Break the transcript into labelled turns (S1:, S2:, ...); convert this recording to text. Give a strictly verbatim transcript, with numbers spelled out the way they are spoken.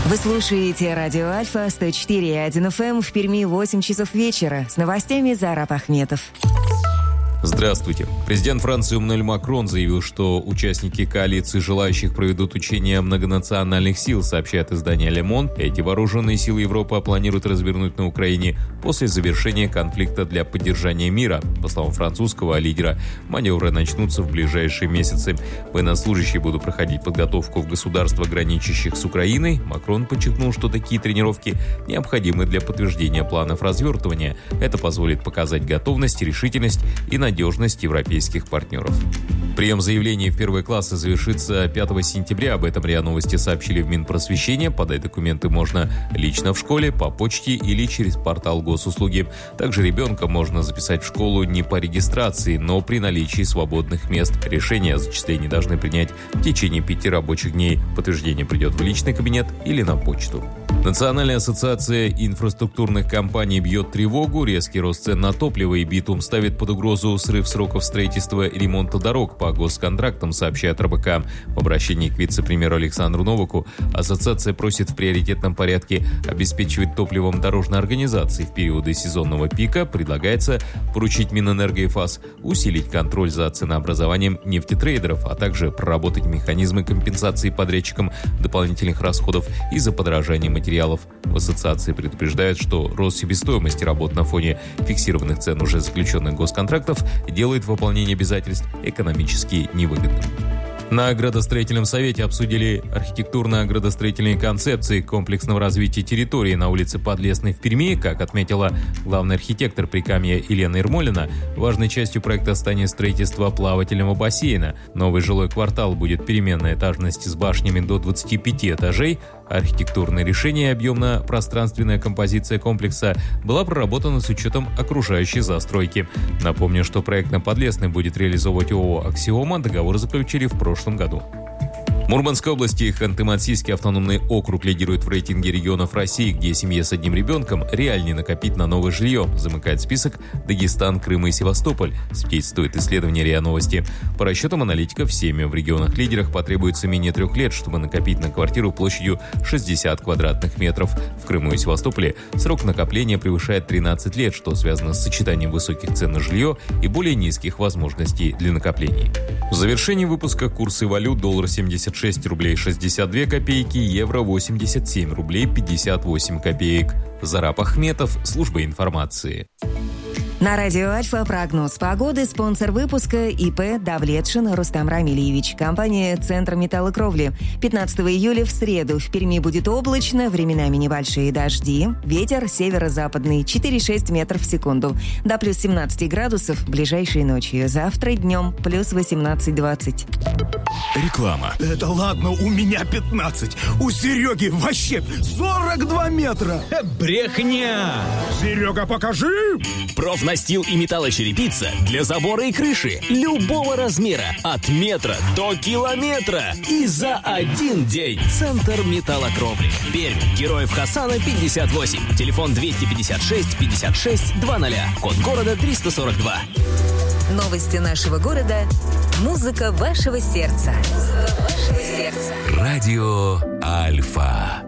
S1: Вы слушаете радио Альфа сто четыре и один эф эм, в Перми восемь часов вечера. С новостями Зараб Ахметов.
S2: Здравствуйте. Президент Франции Эммануэль Макрон заявил, что участники коалиции желающих проведут учения многонациональных сил, сообщает издание «Le Monde». Эти вооруженные силы Европы планируют развернуть на Украине после завершения конфликта для поддержания мира. По словам французского лидера, маневры начнутся в ближайшие месяцы. Военнослужащие будут проходить подготовку в государствах, граничащих с Украиной. Макрон подчеркнул, что такие тренировки необходимы для подтверждения планов развертывания. Это позволит показать готовность, решительность и надежность надежность европейских партнеров. Прием заявлений в первые классы завершится пятого сентября. Об этом РИА Новости сообщили в Минпросвещения. Подать документы можно лично в школе, по почте или через портал госуслуги. Также ребенка можно записать в школу не по регистрации, но при наличии свободных мест. Решение о зачислении должны принять в течение пяти рабочих дней. Подтверждение придет в личный кабинет или на почту. Национальная ассоциация инфраструктурных компаний бьет тревогу. Резкий рост цен на топливо и битум ставит под угрозу срыв сроков строительства и ремонта дорог по госконтрактам, сообщает эр бэ ка. В обращении к вице-премьеру Александру Новаку ассоциация просит в приоритетном порядке обеспечивать топливом дорожные организации в периоды сезонного пика. Предлагается поручить Минэнерго и ФАС усилить контроль за ценообразованием нефтетрейдеров, а также проработать механизмы компенсации подрядчикам дополнительных расходов из-за подорожания материалов. В ассоциации предупреждают, что рост себестоимости работ на фоне фиксированных цен уже заключенных госконтрактов делает выполнение обязательств экономически невыгодным. На градостроительном совете обсудили архитектурно-градостроительные концепции комплексного развития территории на улице Подлесной в Перми. Как отметила главный архитектор Прикамья Елена Ермолина, важной частью проекта станет строительство плавательного бассейна. Новый жилой квартал будет переменной этажности с башнями до двадцати пяти этажей. Архитектурное решение и объемно-пространственная композиция комплекса была проработана с учетом окружающей застройки. Напомню, что проект на Подлесной будет реализовывать ООО «Аксиома». Договор заключили в прошлом году. В Мурманской области Ханты-Мансийский автономный округ лидирует в рейтинге регионов России, где семье с одним ребенком реальнее накопить на новое жилье. Замыкает список Дагестан, Крым и Севастополь, свидетельствует исследование РИА Новости. По расчетам аналитиков, семьям в регионах-лидерах потребуется менее трех лет, чтобы накопить на квартиру площадью шестьдесят квадратных метров. В Крыму и Севастополе срок накопления превышает тринадцать лет, что связано с сочетанием высоких цен на жилье и более низких возможностей для накоплений. В завершении выпуска курсы валют: доллар семьдесят шесть рублей шестьдесят две копейки, евро восемьдесят семь рублей пятьдесят восемь копеек. Зараб Ахметов, служба информации.
S1: На радио Альфа прогноз погоды. Спонсор выпуска ИП Давлетшин Рустам Рамильевич. Компания «Центр металлокровли». пятнадцатого июля в среду в Перми будет облачно, временами небольшие дожди. Ветер северо-западный четыре-шесть метров в секунду. До плюс семнадцать градусов ближайшей ночью. Завтра днем плюс восемнадцать-двадцать.
S3: Реклама.
S4: Это ладно, у меня пятнадцать. У Сереги вообще сорок два метра.
S3: Брехня!
S4: Серега, покажи!
S3: Профнастил и металлочерепица для забора и крыши любого размера, от метра до километра. И за один день. Центр металлокровли. Пермь. Героев Хасана пятьдесят восемь. Телефон двести пятьдесят шесть пятьдесят шесть двадцать. Код города триста сорок два.
S1: Новости нашего города. Музыка вашего сердца. Музыка вашего сердца.
S5: Радио Альфа.